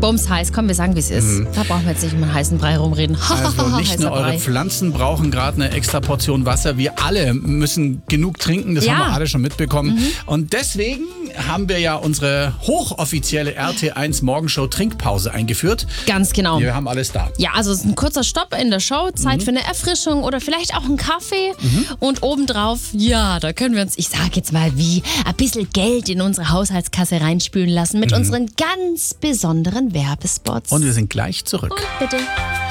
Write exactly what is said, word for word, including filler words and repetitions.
Bums heiß. Komm, wir sagen, wie es ist. Mhm. Da brauchen wir jetzt nicht um einen heißen Brei rumreden. Also nicht nur eure Pflanzen brauchen gerade eine extra Portion Wasser. Wir alle müssen genug trinken. Das ja. haben wir alle schon mitbekommen. Mhm. Und deswegen haben wir ja unsere hochoffizielle R T eins Morgenshow Trinkpause eingeführt. Ganz genau. Wir haben alles da. Ja, also es ist ein kurzer Stopp in der Show. Zeit mhm. für eine Erfrischung oder vielleicht auch einen Kaffee. Mhm. Und obendrauf, ja, da können wir uns, ich sag jetzt mal wie, ein bisschen Geld in unsere Haushaltskasse reinspülen lassen mit mhm. unseren ganz besonderen Werbespots. Und wir sind gleich zurück. Und bitte.